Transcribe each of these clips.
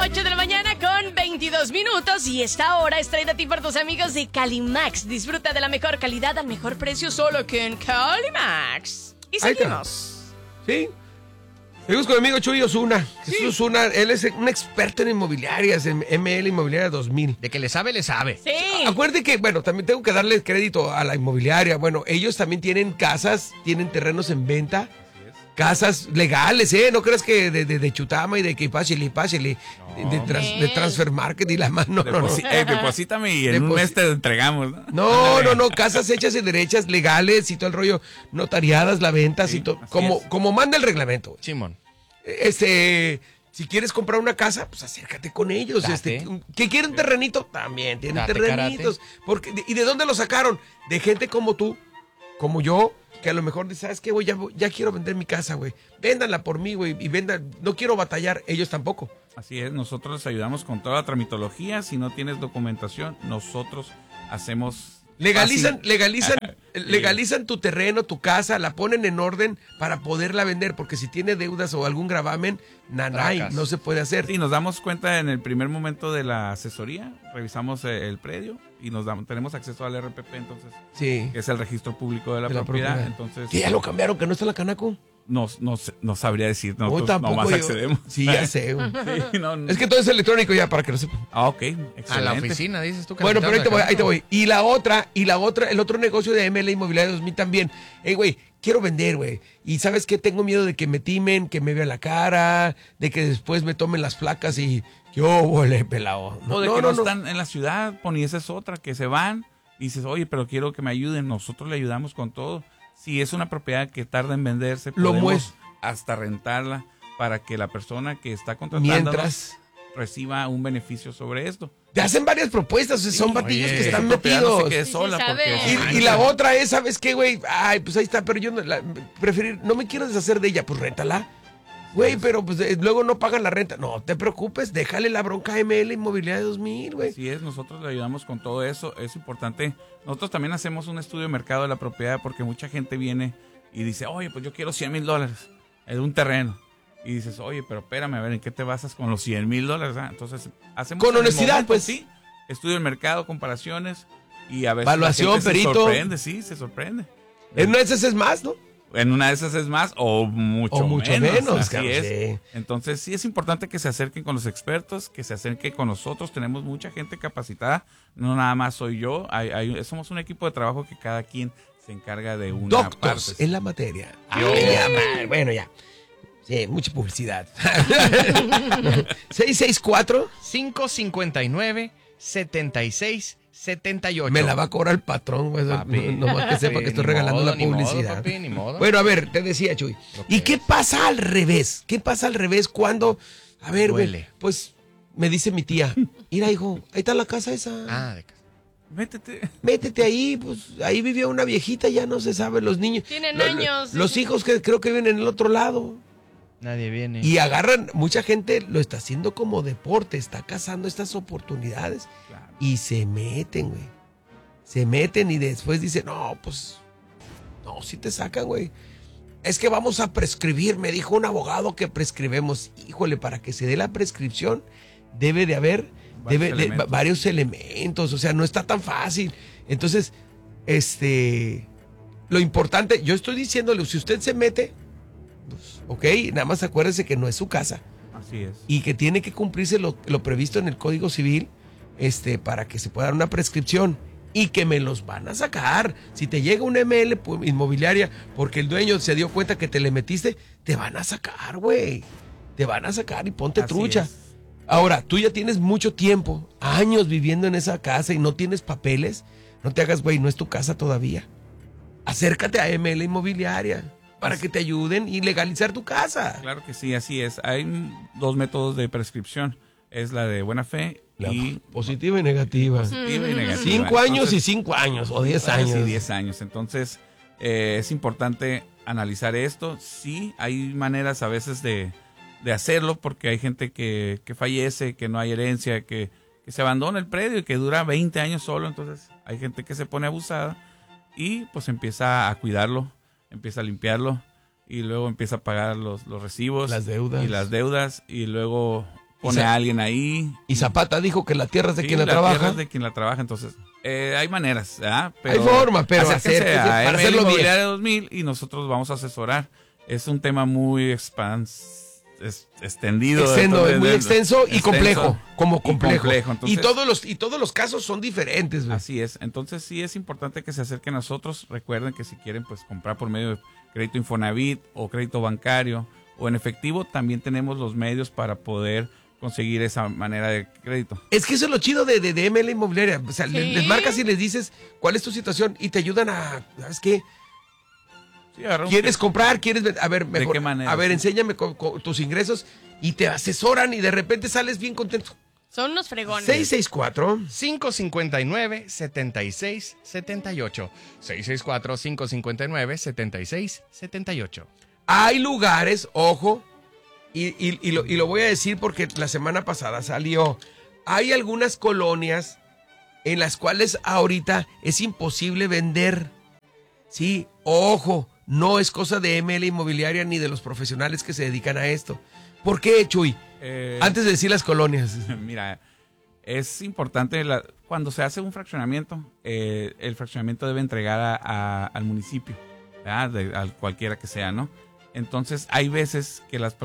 8 de la mañana con 22 minutos y esta hora es traída a ti por tus amigos de Calimax. Disfruta de la mejor calidad al mejor precio solo que en Calimax. Y seguimos. Sí. Seguimos con mi amigo Chuy Osuna. Jesús Osuna, él es un experto en inmobiliarias, en ML Inmobiliaria 2000. De que le sabe, le sabe. Sí. Acuérdate que, bueno, también tengo que darle crédito a la inmobiliaria. Bueno, ellos también tienen casas, tienen terrenos en venta. Casas legales, ¿eh? No creas que de chutama y de que pásale, de transfer market y la mano. No. Deposítame y en un mes te entregamos, ¿no? No, casas hechas y derechas, legales y todo el rollo, notariadas, la venta, Sí, y todo, así como manda el reglamento. Güey. Simón. Si quieres comprar una casa, pues acércate con ellos. Date. ¿Que quieren terrenito? También tienen Date, terrenitos. ¿Y de dónde lo sacaron? De gente como tú, como yo, que a lo mejor dice, ¿sabes qué, güey? Ya quiero vender mi casa, güey. Véndanla por mí, güey, y vendan. No quiero batallar, ellos tampoco. Así es, nosotros les ayudamos con toda la tramitología. Si no tienes documentación, nosotros hacemos... Legalizan tu terreno, tu casa, la ponen en orden para poderla vender, porque si tiene deudas o algún gravamen, no se puede hacer. Sí, nos damos cuenta en el primer momento de la asesoría, revisamos el predio y tenemos acceso al RPP, entonces, sí, que es el registro público de la propiedad. Entonces, que ya lo cambiaron, que no está en la Canaco. No sabría decir, nosotros nomás accedemos. Sí, ya sé. Sí, no. Es que todo es electrónico ya, para que lo sepan. Ok, excelente. A la oficina, dices tú. Bueno, pero ahí te voy. Y la otra, el otro negocio de ML Inmobiliaria 2000 también. Güey, quiero vender, güey. Y ¿sabes qué? Tengo miedo de que me timen, que me vean la cara, de que después me tomen las placas y yo huele pelado. O de que no están en la ciudad, y esa es otra, que se van y dices, oye, pero quiero que me ayuden. Nosotros le ayudamos con todo. Si es una propiedad que tarda en venderse, podemos hasta rentarla para que la persona que está contratando reciba un beneficio sobre esto. Te hacen varias propuestas, son batillos que están metidos. No se quede sola y la otra es, ¿sabes qué, güey? Ay, pues ahí está, pero yo no me quiero deshacer de ella, pues réntala. Güey, pero pues luego no pagan la renta. No te preocupes, déjale la bronca a ML Inmobiliaria 2000, güey. Así es, nosotros le ayudamos con todo eso, es importante. Nosotros también hacemos un estudio de mercado de la propiedad porque mucha gente viene y dice, oye, pues yo quiero $100,000 en un terreno. Y dices, oye, pero espérame, a ver, ¿en qué te basas con los $100,000? Entonces, hacemos... Con honestidad, momento, pues. Sí, estudio de mercado, comparaciones y a veces evaluación, la gente perito. se sorprende. En una de esas es más, ¿no? En una de esas es más o mucho menos. Así es. Sí. Entonces sí es importante que se acerquen con los expertos, que se acerquen con nosotros. Tenemos mucha gente capacitada. No nada más soy yo. Somos un equipo de trabajo que cada quien se encarga de una Doctos parte. en la materia. Bueno, ya. Sí, mucha publicidad. 664-559-7678. Me la va a cobrar el patrón, güey. Nomás que sepa que estoy regalando la publicidad. Ni modo. Bueno, a ver, te decía, Chuy. ¿Y qué pasa al revés? ¿Qué pasa al revés cuando, a ver, güey, pues me dice mi tía, mira, hijo, ahí está la casa esa. De casa. Métete ahí, pues ahí vivía una viejita, ya no se sabe, los niños. Tienen años. Los hijos que creo que viven en el otro lado. Nadie viene. Y agarran, mucha gente lo está haciendo como deporte, está cazando estas oportunidades. Claro. Y se meten, güey. Se meten y después dicen, no, pues, no, si te sacan, güey. Es que vamos a prescribir, me dijo un abogado que prescribemos. Híjole, para que se dé la prescripción debe de haber varios elementos, o sea, no está tan fácil. Entonces, lo importante, yo estoy diciéndole, si usted se mete, pues, ok, nada más acuérdese que no es su casa. Así es. Y que tiene que cumplirse lo previsto en el Código Civil, para que se pueda dar una prescripción. Y que me los van a sacar. Si te llega una ML inmobiliaria porque el dueño se dio cuenta que te le metiste, te van a sacar, güey. Te van a sacar y ponte Así trucha. Es. Ahora, tú ya tienes mucho tiempo, años viviendo en esa casa y no tienes papeles. No te hagas, güey, no es tu casa todavía. Acércate a ML Inmobiliaria para que te ayuden y legalizar tu casa. Claro que sí, así es. Hay 2 métodos de prescripción. Es la de buena fe y... Positiva y negativa. Positiva y negativa. 5 años y 5 años, o 10 años. Y 10 años. Entonces, es importante analizar esto. Sí, hay maneras a veces de hacerlo, porque hay gente que fallece, que no hay herencia, que se abandona el predio y que dura 20 años solo. Entonces, hay gente que se pone abusada y pues empieza a cuidarlo, empieza a limpiarlo y luego empieza a pagar los recibos. Las deudas. Y las deudas y luego... pone a alguien ahí. Y Zapata dijo que la tierra es de Sí, quien la tierra trabaja. es de quien la trabaja, entonces hay maneras, ¿verdad? Hay forma, pero acérquense a para ML hacerlo bien. Inmobiliaria 2000 y nosotros vamos a asesorar. Es un tema muy extendido. Muy extenso y complejo, como complejo. Entonces, y todos los casos son diferentes, güey. así es. Entonces sí es importante que se acerquen a nosotros. Recuerden que si quieren pues comprar por medio de crédito Infonavit o crédito bancario o en efectivo, también tenemos los medios para poder conseguir esa manera de crédito. Es que eso es lo chido de ML Inmobiliaria. O sea, ¿Sí? les marcas y les dices cuál es tu situación y te ayudan a, ¿sabes qué? Sí, agarra un- ¿Quieres comprar? ¿Quieres vender? A ver, mejor. qué manera? A ver, Sí. enséñame tus ingresos y te asesoran y de repente sales bien contento. Son unos fregones. 664 559-7678. 664-559-7678. Hay lugares, ojo, y lo voy a decir porque la semana pasada salió. Hay algunas colonias en las cuales ahorita es imposible vender. Sí, ojo, no es cosa de ML Inmobiliaria ni de los profesionales que se dedican a esto. ¿Por qué, Chuy? Antes de decir las colonias. Mira, es importante cuando se hace un fraccionamiento, el fraccionamiento debe entregar al municipio, ¿verdad? A cualquiera que sea, ¿no? Entonces hay veces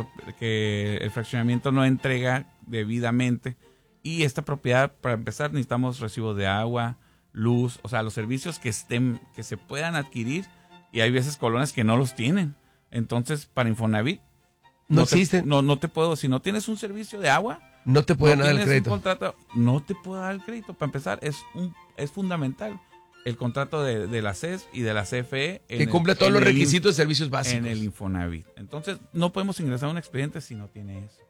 que el fraccionamiento no entrega debidamente y esta propiedad, para empezar, necesitamos recibo de agua, luz, o sea, los servicios que se puedan adquirir, y hay veces colonias que no los tienen. Entonces, para Infonavit No existen. No te puedo, si no tienes un servicio de agua, No te pueden no dar el tienes un crédito. contrato, no te puedo dar el crédito. Para empezar, es fundamental el contrato de la CES y de la CFE. Que cumpla todos los requisitos de servicios básicos. En el Infonavit. Entonces, no podemos ingresar a un expediente si no tiene eso.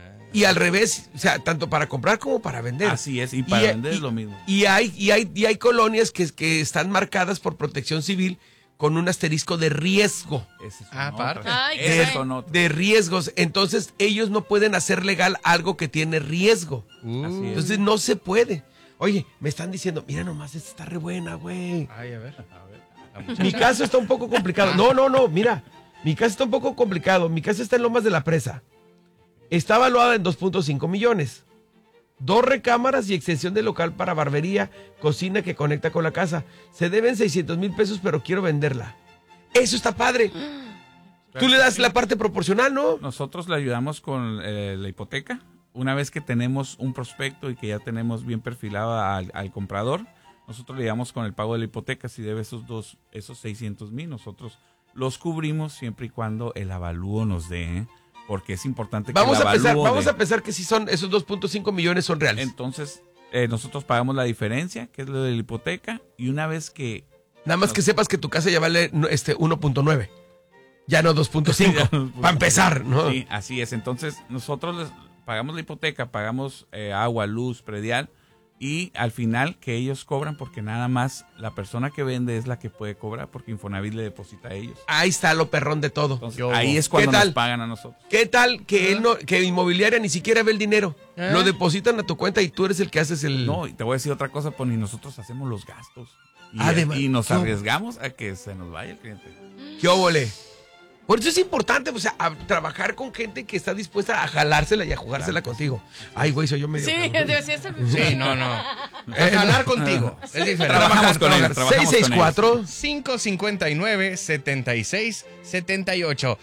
Y al revés, o sea, tanto para comprar como para vender. Así es, y para vender es lo mismo. Y hay colonias que están marcadas por Protección Civil con un asterisco de riesgo. Ese es Aparte. Ay, qué Esos bueno. son otros. De riesgos. Entonces, ellos no pueden hacer legal algo que tiene riesgo. Así es. Entonces, no se puede. Oye, me están diciendo, mira nomás, esta está re buena, güey. Ay, a ver. La Mi muchacha. caso está un poco complicado. No, mira. Mi caso está un poco complicado. Mi casa está en Lomas de la Presa. Está evaluada en 2.5 millones. 2 recámaras y extensión de local para barbería, cocina que conecta con la casa. Se deben 600,000 pesos, pero quiero venderla. Eso está padre. Tú le das la parte proporcional, ¿no? Nosotros le ayudamos con la hipoteca. Una vez que tenemos un prospecto y que ya tenemos bien perfilado al comprador, nosotros le ayudamos con el pago de la hipoteca. Si debe esos 600,000, nosotros los cubrimos siempre y cuando el avalúo nos dé, ¿eh? Porque es importante que Vamos el avalúo a pensar que sí son esos 2.5 millones son reales. Entonces, nosotros pagamos la diferencia, que es lo de la hipoteca, y una vez que... Nada más que sepas que tu casa ya vale 1.9. Ya no 2.5. Para empezar, ¿no? Sí, así es. Entonces, nosotros les pagamos la hipoteca, pagamos agua, luz, predial, y al final que ellos cobran, porque nada más la persona que vende es la que puede cobrar, porque Infonavit le deposita a ellos. Ahí está lo perrón de todo. Entonces, ahí es cuando ¿Qué tal? nos pagan a nosotros. ¿Qué tal que que Inmobiliaria ni siquiera ve el dinero? Lo depositan a tu cuenta y tú eres el que haces el... No, y te voy a decir otra cosa, pues ni nosotros hacemos los gastos. Y, Además, y nos ¿qué? arriesgamos a que se nos vaya el cliente. ¿Qué óvole? Por eso es importante, o sea, trabajar con gente que está dispuesta a jalársela y a jugársela contigo. Ay, güey, soy yo medio... Sí, cabrón. debe ser este- Sí, no. A jalar contigo. Es diferente. Trabajamos con ellos, trabajamos con 664 559-7678.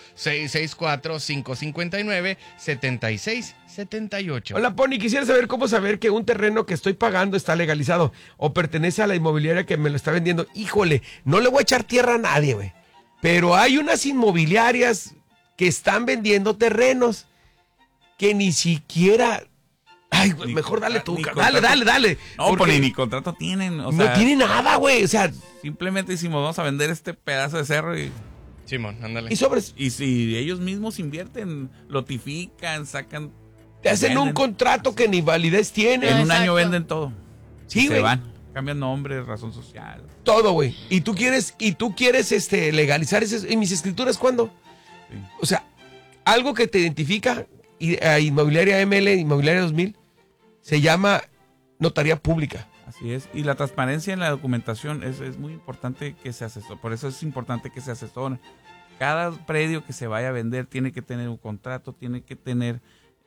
664-559-7678. Hola, Pony, quisiera saber que un terreno que estoy pagando está legalizado o pertenece a la inmobiliaria que me lo está vendiendo. Híjole, no le voy a echar tierra a nadie, güey. Pero hay unas inmobiliarias que están vendiendo terrenos que ni siquiera... Ay, güey, Ni mejor dale tú, ni dale. No, Porque pues ni contrato tienen. O no sea, tiene nada, güey. O sea, simplemente decimos, vamos a vender este pedazo de cerro y Simón, ándale. y sobres. si ellos mismos invierten, lotifican, sacan... Te hacen un venden. contrato que ni validez tiene. En un Exacto. año venden todo. Sí, Se güey. van. Cambian nombre, razón social. Todo, güey. Y tú quieres legalizar en mis escrituras, ¿cuándo? Sí. O sea, algo que te identifica a Inmobiliaria ML, Inmobiliaria 2000, se llama notaría pública. Así es. Y la transparencia en la documentación es muy importante que se asesore. Por eso es importante que se asesoren. Cada predio que se vaya a vender tiene que tener un contrato, tiene que tener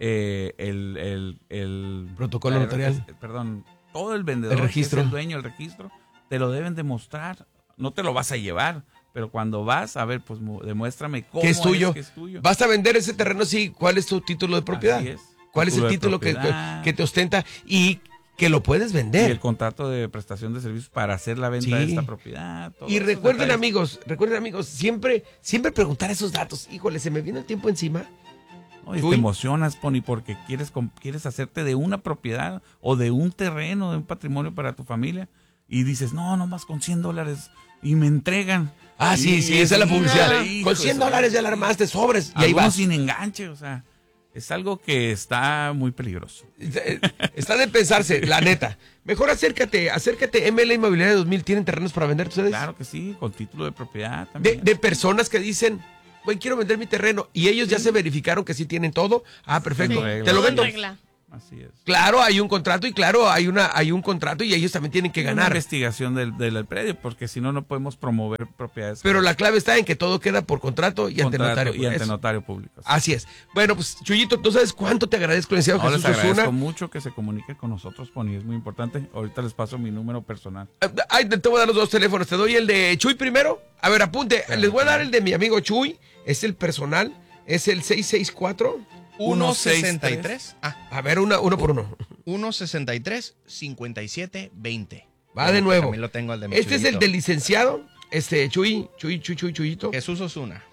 el Protocolo notarial. Perdón, todo el vendedor, El registro. que es el dueño del registro, te lo deben demostrar. No te lo vas a llevar, pero cuando vas, a ver, pues demuéstrame cómo Que es tuyo. que es tuyo. Vas a vender ese terreno, sí. ¿Cuál es tu título de propiedad? Así es. ¿Cuál es el título que te ostenta y que lo puedes Y vender? el contrato de prestación de servicios para hacer la venta Sí. de esta propiedad. todos Y esos recuerden detalles. amigos, siempre preguntar esos datos. Híjole, se me viene el tiempo encima. No, y Uy. te emocionas, Pony, porque quieres hacerte de una propiedad o de un terreno, de un patrimonio para tu familia. Y dices, no, nomás con $100 y me entregan. Ah, sí, Y esa es la publicidad. hijo Con de $100 su- ya la armaste, sobres. Y ahí Algunos vas. sin enganche, o sea, es algo que está muy peligroso. Está de pensarse, la neta. Mejor acércate. ML Inmobiliaria 2000. ¿Tienen terrenos para vender ustedes? Claro que sí, con título de propiedad también. De personas que dicen, güey, quiero vender mi terreno. Y ellos ya se verificaron que sí tienen todo. Ah, perfecto. Sí, Te lo todo en vendo. regla. Así es. Claro, hay un contrato y claro, hay un contrato y ellos también tienen que Una ganar. investigación del predio, porque si no, no podemos promover propiedades. Pero la clave está en que todo queda por contrato y ante Contrato notario. y ante Eso. notario público. Así es. Bueno, pues, Chuyito, ¿tú sabes cuánto te agradezco, licenciado No, les Jesús agradezco Osuna? mucho que se comuniquen con nosotros, Pony, es muy importante. Ahorita les paso mi número personal. Ay, te voy a dar los dos teléfonos. Te doy el de Chuy primero. A ver, apunte. Les voy a dar el de mi amigo Chuy. Es el personal. Es el 664. 163. A ver, uno por uno. 163 5720. Va de nuevo. También lo tengo el de mi Este es el Chuyito. del licenciado. Chuyito. Jesús Osuna.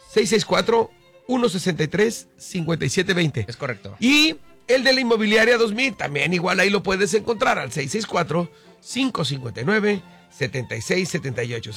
664-163-5720. Es correcto. Y el de la inmobiliaria 2000, también igual ahí lo puedes encontrar al 664-559-7678.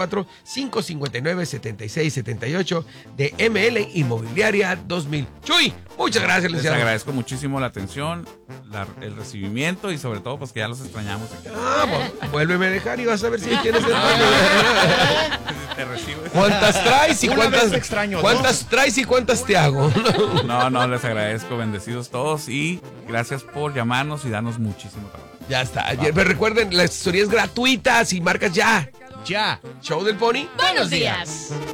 664-559-7678 de ML Inmobiliaria 2000. Chuy, muchas gracias, Les licenciado. agradezco muchísimo la atención, el recibimiento y sobre todo pues que ya los extrañamos aquí. Pues, vuélveme a dejar y vas a ver si tienes el Te recibo. ¿Cuántas traes y Una cuántas vez te extraño, cuántas traes y cuántas te hago? No, les agradezco, bendecidos todos y gracias por llamarnos y darnos muchísimo trabajo. Ya está. Pero recuerden, la asesoría es gratuita si marcas ya. Ya. Show del Pony. Buenos días.